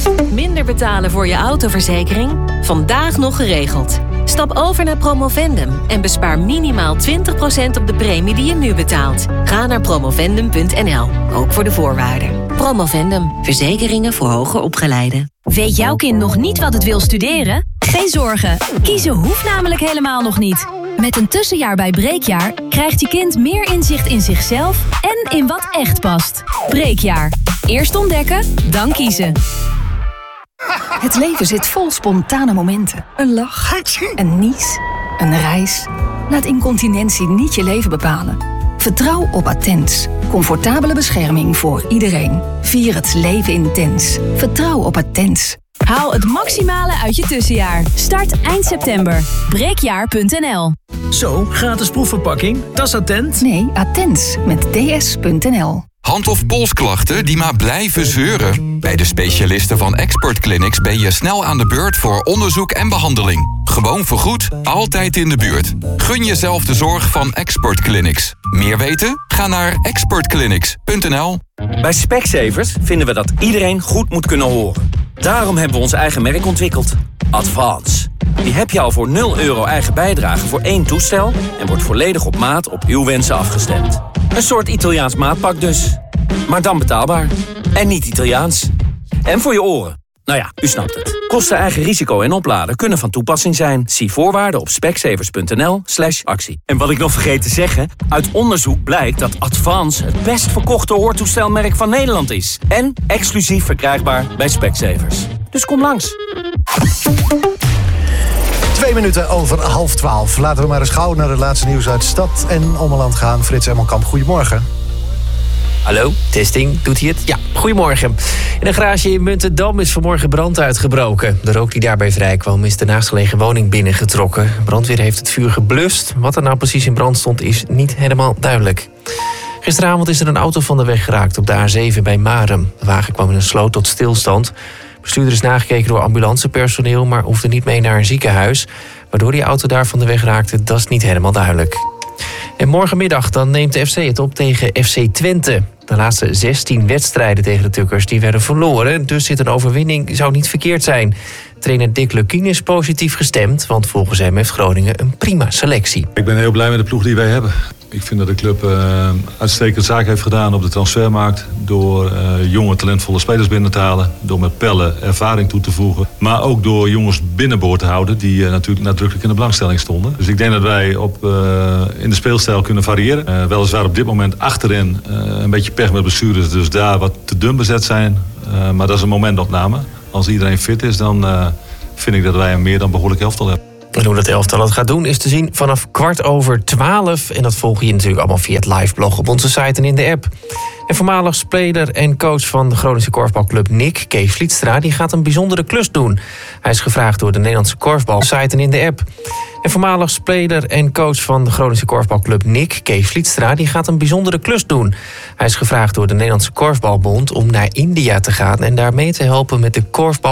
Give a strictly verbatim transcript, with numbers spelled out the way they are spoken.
Minder betalen voor je autoverzekering? Vandaag nog geregeld. Stap over naar Promovendum en bespaar minimaal twintig procent op de premie die je nu betaalt. Ga naar promovendum punt n l, ook voor de voorwaarden. Promovendum, verzekeringen voor hoger opgeleiden. Weet jouw kind nog niet wat het wil studeren? Geen zorgen, kiezen hoeft namelijk helemaal nog niet. Met een tussenjaar bij Breekjaar krijgt je kind meer inzicht in zichzelf en in wat echt past. Breekjaar. Eerst ontdekken, dan kiezen. Het leven zit vol spontane momenten. Een lach, een nies, een reis. Laat incontinentie niet je leven bepalen. Vertrouw op Attens. Comfortabele bescherming voor iedereen. Vier het leven intens. Vertrouw op Attens. Haal het maximale uit je tussenjaar. Start eind september. breekjaar punt n l. Zo, gratis proefverpakking. Dat is Attent. Nee, Attens met d s punt n l. Hand- of polsklachten die maar blijven zeuren? Bij de specialisten van Expert Clinics ben je snel aan de beurt voor onderzoek en behandeling. Gewoon vergoed, altijd in de buurt. Gun jezelf de zorg van Expert Clinics. Meer weten? Ga naar expert clinics punt n l. Bij Specsavers vinden we dat iedereen goed moet kunnen horen. Daarom hebben we ons eigen merk ontwikkeld. Advance. Die heb je al voor nul euro eigen bijdrage voor één toestel en wordt volledig op maat op uw wensen afgestemd. Een soort Italiaans maatpak dus. Maar dan betaalbaar. En niet Italiaans. En voor je oren. Nou ja, u snapt het. Kosten, eigen risico en opladen kunnen van toepassing zijn. Zie voorwaarden op specsavers punt n l slash actie. En wat ik nog vergeet te zeggen, uit onderzoek blijkt dat Advance het best verkochte hoortoestelmerk van Nederland is. En exclusief verkrijgbaar bij Specsavers. Dus kom langs. Twee minuten over half twaalf. Laten we maar eens gauw naar het laatste nieuws uit stad en ommeland gaan. Frits Emmelkamp, goedemorgen. Hallo, testing, doet hij het? Ja, goedemorgen. In een garage in Muntendam is vanmorgen brand uitgebroken. De rook die daarbij vrijkwam is de naastgelegen woning binnengetrokken. Brandweer heeft het vuur geblust. Wat er nou precies in brand stond is niet helemaal duidelijk. Gisteravond is er een auto van de weg geraakt op de A zeven bij Marum. De wagen kwam in een sloot tot stilstand. Bestuurder is nagekeken door ambulancepersoneel, maar hoefde niet mee naar een ziekenhuis. Waardoor die auto daar van de weg raakte, dat is niet helemaal duidelijk. En morgenmiddag dan neemt de F C het op tegen F C Twente. De laatste zestien wedstrijden tegen de Tukkers die werden verloren. Dus zit een overwinning zou niet verkeerd zijn. Trainer Dick Lukkien is positief gestemd, want volgens hem heeft Groningen een prima selectie. Ik ben heel blij met de ploeg die wij hebben. Ik vind dat de club uh, uitstekend zaak heeft gedaan op de transfermarkt. Door uh, jonge, talentvolle spelers binnen te halen. Door met Pelle ervaring toe te voegen. Maar ook door jongens binnenboord te houden die uh, natuurlijk nadrukkelijk in de belangstelling stonden. Dus ik denk dat wij op, uh, in de speelstijl kunnen variëren. Uh, weliswaar op dit moment achterin uh, een beetje pech met bestuurders. Dus daar wat te dun bezet zijn. Uh, maar dat is een momentopname. Als iedereen fit is, dan uh, vind ik dat wij een meer dan behoorlijk elftal hebben. En hoe dat elftal het gaat doen is te zien vanaf kwart over twaalf. En dat volg je natuurlijk allemaal via het liveblog op onze site en in de app. En voormalig speler en coach van de Groningse korfbalclub N I C, Kees Vlietstra, die gaat een bijzondere klus doen. Hij is gevraagd door de Nederlandse korfbalsite en in de app. En voormalig speler en coach van de Groningse korfbalclub N I C, Kees Vlietstra, die gaat een bijzondere klus doen. Hij is gevraagd door de Nederlandse Korfbalbond om naar India te gaan en daar mee te helpen met de korfbal.